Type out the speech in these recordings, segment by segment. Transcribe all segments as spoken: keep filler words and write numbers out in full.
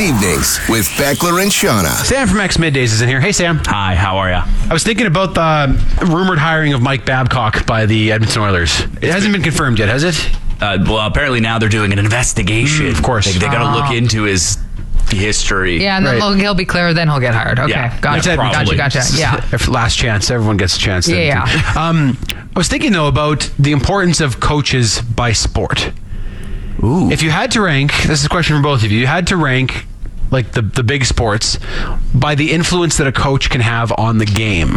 evenings with Beckler and Shauna. Sam from X Middays is in here. Hey, Sam. Hi, how are ya? I was thinking about the rumored hiring of Mike Babcock by the Edmonton Oilers. It hasn't been confirmed yet, has it? Uh, well, apparently now they're doing an investigation. Mm, of course. They, they got to Oh. look into his history. Yeah, and then Right. he'll, he'll be clear, then he'll get hired. Okay, Yeah, gotcha, yeah, gotcha, probably. gotcha. Yeah. If last chance. Everyone gets a chance. To, Yeah, yeah. Um, I was thinking, though, about the importance of coaches by sport. Ooh. If you had to rank, this is a question for both of you, you had to rank like the, the big sports by the influence that a coach can have on the game,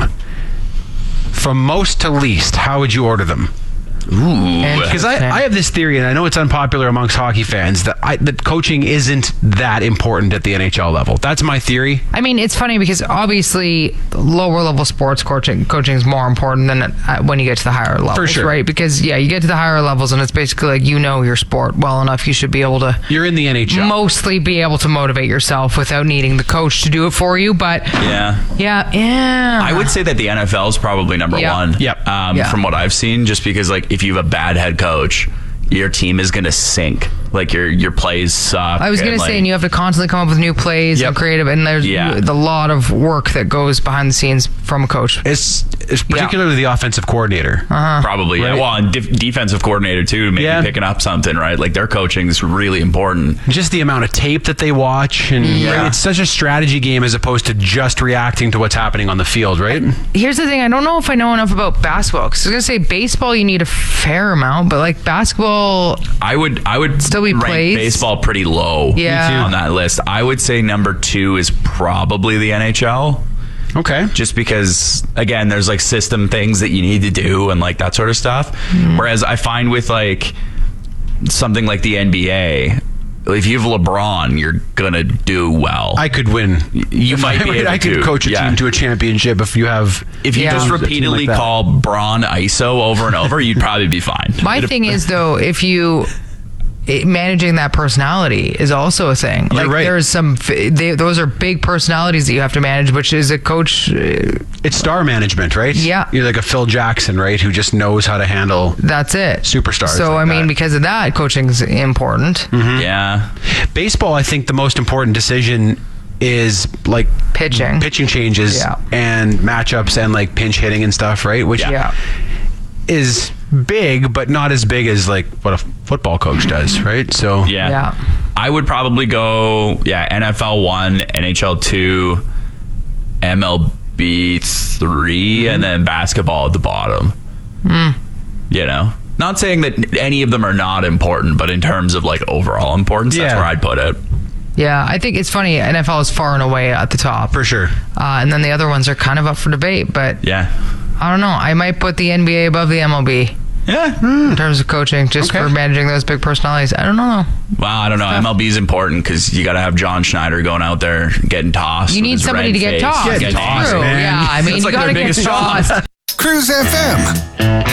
from most to least, how would you order them? Ooh. Because I, I have this theory, and I know it's unpopular amongst hockey fans, that I, that coaching isn't that important at the N H L level. That's my theory. I mean, it's funny because obviously lower level sports coaching coaching is more important than uh, when you get to the higher levels, For sure. right? Because yeah, you get to the higher levels and it's basically like you know your sport well enough, you should be able to You're in the N H L. mostly be able to motivate yourself without needing the coach to do it for you. But Yeah. yeah, yeah, I would say that the N F L is probably number Yeah. one. Yep. Um, Yeah. From what I've seen, just because like if you have a bad head coach, your team is going to sink. Like your your plays suck. I was going and, to say, like, and you have to constantly come up with new plays Yep. and creative, and there's Yeah. the lot of work that goes behind the scenes from a coach. It's, it's particularly the offensive coordinator. Probably, Right. yeah. Well, and def- defensive coordinator too, maybe Yeah. picking up something, right? Like their coaching is really important. Just the amount of tape that they watch, and Yeah. right, it's such a strategy game as opposed to just reacting to what's happening on the field, right? Here's the thing, I don't know if I know enough about basketball, because I was going to say baseball you need a fair amount, but like basketball, I would I would Still be rank plays? baseball pretty low. Yeah. Me too. on that list. I would say number two is probably the N H L. Okay. Just because, again, there's like system things that you need to do and like that sort of stuff. Mm. Whereas I find with like something like the N B A, if you have LeBron, you're gonna do well. I could win. You If might I, be able I could to. coach a Yeah. team to a championship if you have. if you Yeah. just A team repeatedly like that. call Braun I S O over and over, you'd probably be fine. my thing is though, if you it, managing that personality is also a thing. You're like right. there's some they, those are big personalities that you have to manage, which is a coach. uh, It's star management, right? Yeah. You're like a Phil Jackson, right? Who just knows how to handle. That's it. Superstars So like I mean, that. because of that, coaching's important. Yeah. Baseball, I think the most important decision is like Pitching. pitching changes Yeah. and matchups and like pinch hitting and stuff, right? Which Yeah. is big, but not as big as like what a football coach does, right? So Yeah. Yeah. I would probably go, yeah, N F L one, N H L two, M L B three, and then basketball at the bottom. You know? Not saying that any of them are not important, but in terms of like overall importance, that's Yeah. where I'd put it. Yeah, I think it's funny. N F L is far and away at the top, for sure. uh, and then the other ones are kind of up for debate. But Yeah. I don't know. I might put the N B A above the M L B Yeah. in terms of coaching, just Okay. for managing those big personalities. I don't know. Well, I don't know. M L B is important because you got to have John Schneider going out there getting tossed. You with need his somebody red to get face. tossed. Get It's tossed, true. man. Yeah, I mean, That's you like their got to get biggest job. tossed. Cruise F M.